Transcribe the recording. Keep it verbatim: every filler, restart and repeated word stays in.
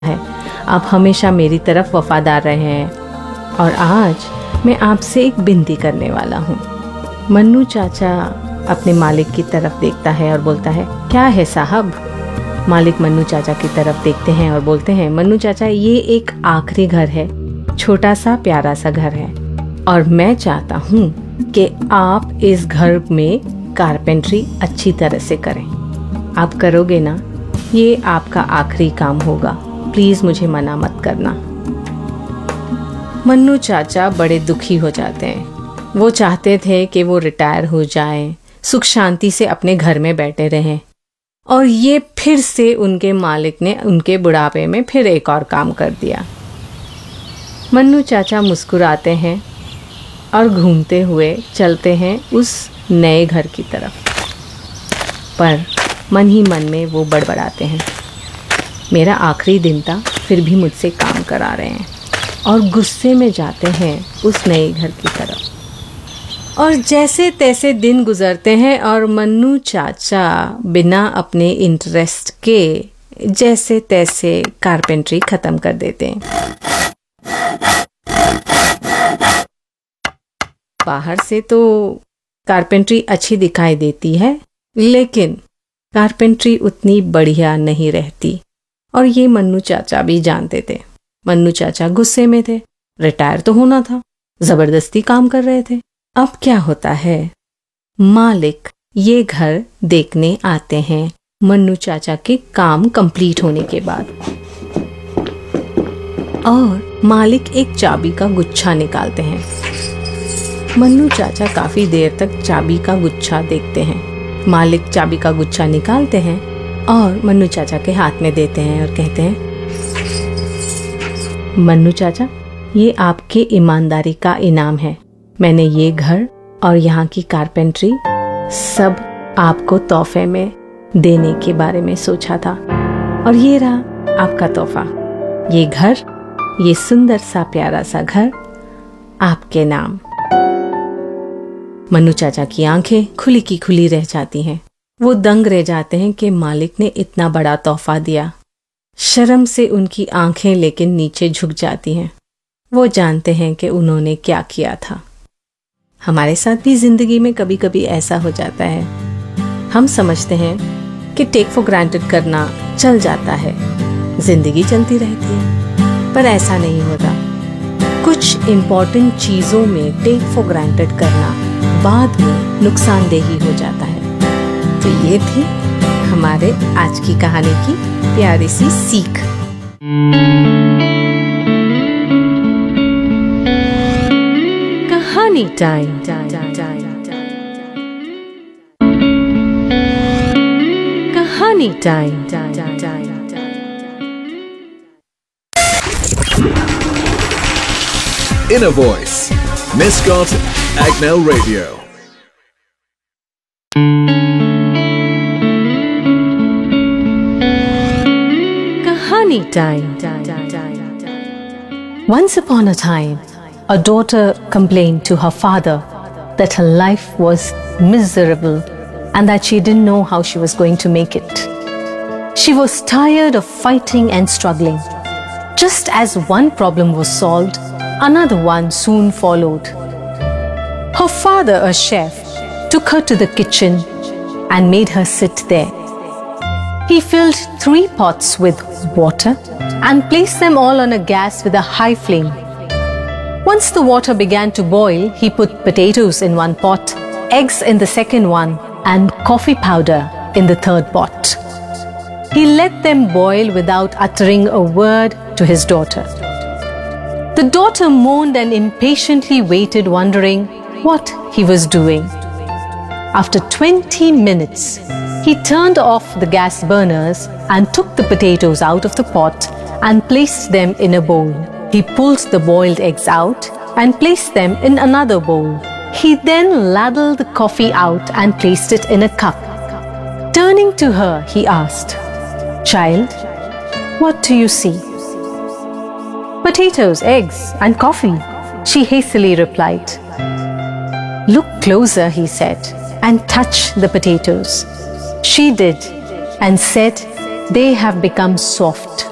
है, आप हमेशा मेरी तरफ वफादार रहे हैं और आज मैं आपसे एक विनती करने वाला हूँ। मन्नू चाचा अपने मालिक की तरफ देखता है और बोलता है, क्या है साहब? मालिक मन्नू चाचा की तरफ देखते हैं और बोलते हैं, मन्नू चाचा ये एक आखिरी घर है, छोटा सा प्यारा सा घर है और मैं चाहता हूँ कि आप इस घर में कारपेंट्री अच्छी तरह से करें। आप करोगे ना? ये आपका आखिरी काम होगा, प्लीज मुझे मना मत करना। मन्नू चाचा बड़े दुखी हो जाते हैं। वो चाहते थे कि वो रिटायर हो जाएं, सुख शांति से अपने घर में बैठे रहें और ये फिर से उनके मालिक ने उनके बुढ़ापे में फिर एक और काम कर दिया। मन्नू चाचा मुस्कुराते हैं और घूमते हुए चलते हैं उस नए घर की तरफ, पर मन ही मन में वो बड़बड़ाते हैं, मेरा आखिरी दिन था फिर भी मुझसे काम करा रहे हैं, और गुस्से में जाते हैं उस नए घर की तरफ। और जैसे तैसे दिन गुजरते हैं और मन्नू चाचा बिना अपने इंटरेस्ट के जैसे तैसे कारपेंट्री खत्म कर देते हैं। बाहर से तो कारपेंट्री अच्छी दिखाई देती है, लेकिन कारपेंट्री उतनी बढ़िया नहीं रहती और ये मन्नू चाचा भी जानते थे। मन्नू चाचा गुस्से में थे, रिटायर तो होना था, जबरदस्ती काम कर रहे थे। अब क्या होता है, मालिक ये घर देखने आते हैं मन्नू चाचा के काम कंप्लीट होने के बाद, और मालिक एक चाबी का गुच्छा निकालते हैं। मन्नू चाचा काफी देर तक चाबी का गुच्छा देखते हैं। मालिक चाबी का गुच्छा निकालते हैं और मन्नू चाचा के हाथ में देते हैं और कहते हैं, मन्नू चाचा ये आपके ईमानदारी का इनाम है। मैंने ये घर और यहाँ की कारपेंट्री सब आपको तोहफे में देने के बारे में सोचा था और ये रहा आपका तोहफा, ये घर, ये सुंदर सा प्यारा सा घर आपके नाम। मन्नू चाचा की आंखें खुली की खुली रह जाती हैं। वो दंग रह जाते हैं कि मालिक ने इतना बड़ा तोहफा दिया। शर्म से उनकी आंखें लेकिन नीचे झुक जाती हैं। वो जानते हैं कि उन्होंने क्या किया था। हमारे साथ भी जिंदगी में कभी कभी ऐसा हो जाता है। हम समझते हैं कि टेक फॉर ग्रांटेड करना चल जाता है, जिंदगी चलती रहती है, पर ऐसा नहीं होता। कुछ इम्पोर्टेंट चीजों में टेक फॉर ग्रांटेड करना बाद में नुकसानदेही हो जाता है। तो ये थी हमारे आज की कहानी की प्यारी सी सीख। कहानी टाइम। कहानी time. Inner Voice, Miscot, Agnell Radio. Kahani time. Once upon a time, a daughter complained to her father that her life was miserable and that she didn't know how she was going to make it. She was tired of fighting and struggling. Just as one problem was solved, another one soon followed. Her father, a chef, took her to the kitchen and made her sit there. He filled three pots with water and placed them all on a gas with a high flame. Once the water began to boil, he put potatoes in one pot, eggs in the second one, and coffee powder in the third pot. He let them boil without uttering a word to his daughter. The daughter moaned and impatiently waited, wondering what he was doing. After twenty minutes, he turned off the gas burners and took the potatoes out of the pot and placed them in a bowl. He pulled the boiled eggs out and placed them in another bowl. He then ladled the coffee out and placed it in a cup. Turning to her, he asked, "Child, what do you see?" "Potatoes, eggs, and coffee," she hastily replied. "Look closer," he said, "and touch the potatoes." She did and said, "They have become soft."